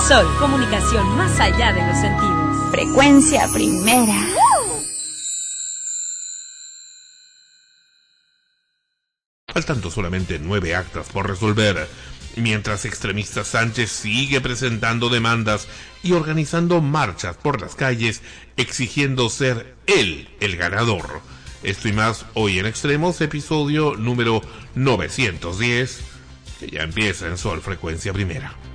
Sol, comunicación más allá de los sentidos. Frecuencia Primera. Faltando solamente 9 actas por resolver, mientras extremista Sánchez sigue presentando demandas y organizando marchas por las calles exigiendo ser él el ganador. Esto y más hoy en Extremos, episodio número 910, que ya empieza en Sol Frecuencia Primera.